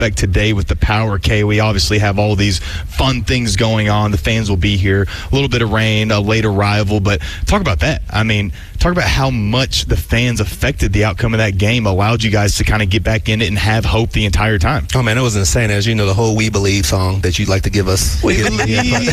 today with the Power K. We obviously have all these fun things going on. The fans will be here. A little bit of rain, a late arrival, but talk about that. I mean, talk about how much the fans affected the outcome of that game, allowed you guys to kind of get back in it and have hope the entire time. Oh, man, it was insane. As you know, the whole We Believe song that you'd like to give us. We give me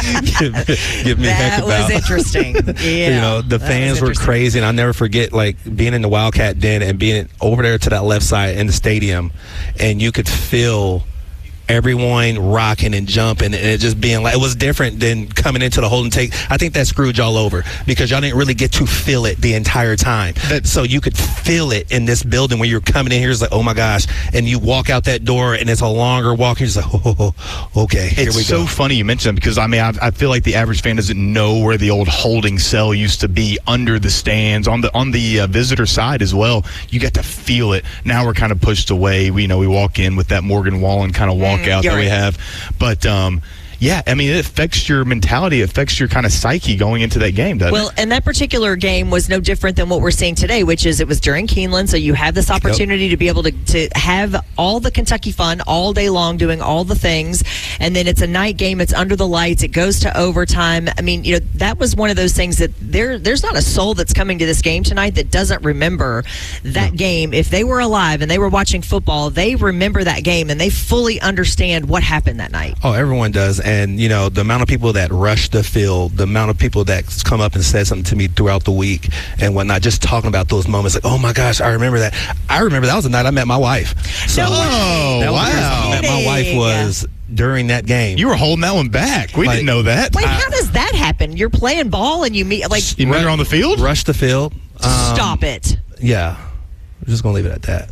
a heck about. That was interesting. Yeah. You know, the fans were crazy, and I'll never forget, like, being in the Wildcat Den and being over there to that left side in the stadium, and you could feel everyone rocking and jumping, and it just being like, it was different than coming into the Holden Take. I think that screwed y'all over because y'all didn't really get to feel it the entire time. So you could feel it in this building when you're coming in here. It's like, oh my gosh, and you walk out that door and it's a longer walk. You're just like, oh, okay, here we go. It's so funny you mentioned that because I mean I feel like the average fan doesn't know where the old holding cell used to be under the stands on the visitor side as well. You get to feel it. Now we're kind of pushed away. We walk in with that Morgan Wallen kind of walk out that we have, but yeah, I mean, it affects your mentality, it affects your kind of psyche going into that game, doesn't it? And that particular game was no different than what we're seeing today, which is it was during Keeneland, so you have this opportunity to be able to have all the Kentucky fun all day long, doing all the things, and then it's a night game, it's under the lights, it goes to overtime. I mean, that was one of those things that there's not a soul that's coming to this game tonight that doesn't remember that game. If they were alive and they were watching football, they remember that game, and they fully understand what happened that night. Oh, everyone does. And, the amount of people that rush the field, the amount of people that come up and said something to me throughout the week and whatnot, just talking about those moments, like, oh, my gosh, I remember that. I remember that was the night I met my wife. So that was the first time I met my wife was during that game. You were holding that one back. We didn't know that. Wait, how does that happen? You're playing ball and you meet, like... You met her on the field? Rush the field. Stop it. Yeah. We're just going to leave it at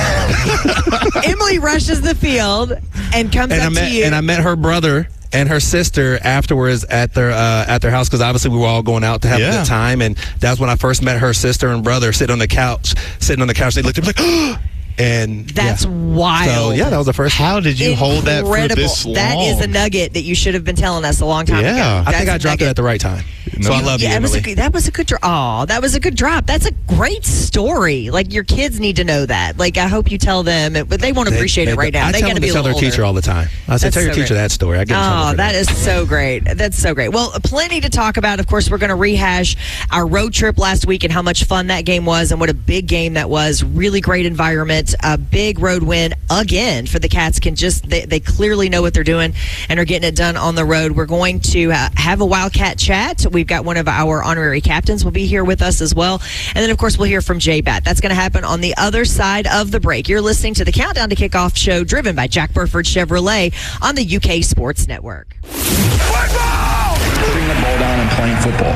that. Emily rushes the field and comes up to you. And I met her brother and her sister afterwards at their house because obviously we were all going out to have a good time, and that's when I first met her sister and brother sitting on the couch. They looked at me like, oh! And that's wild. So that was the first. How did you hold that for this long? That is a nugget that you should have been telling us a long time ago. I think I dropped it at the right time. So I love you, Emily. That was a good drop. Oh, that was a good drop. That's a great story. Like, your kids need to know that. Like, I hope you tell them, but they won't appreciate it right now. I tell them to tell their teacher all the time. I say, tell your teacher that story. I get that is so great. That's so great. Well, plenty to talk about. Of course, we're going to rehash our road trip last week and how much fun that game was and what a big game that was. Really great environment. A big road win again for the Cats. They clearly know what they're doing and are getting it done on the road. We're going to have a Wildcat chat. We've got one of our honorary captains will be here with us as well. And then, of course, we'll hear from J-Bat. That's going to happen on the other side of the break. You're listening to the Countdown to Kickoff show driven by Jack Burford Chevrolet on the UK Sports Network. Football! Putting the ball down and playing football.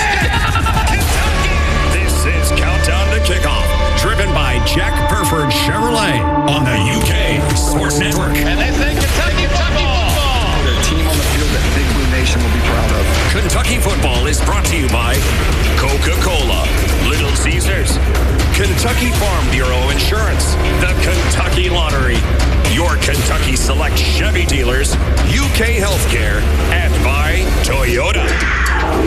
This is Countdown to Kickoff, driven by Jack Burford Chevrolet on the UK Sports Network. And they say Kentucky football. The team on the field that Big Blue Nation will be proud of. Kentucky football is brought to you by Coca-Cola, Little Caesars, Kentucky Farm Bureau Insurance, the Kentucky Lottery, your Kentucky Select Chevy dealers, UK Healthcare, and by Toyota.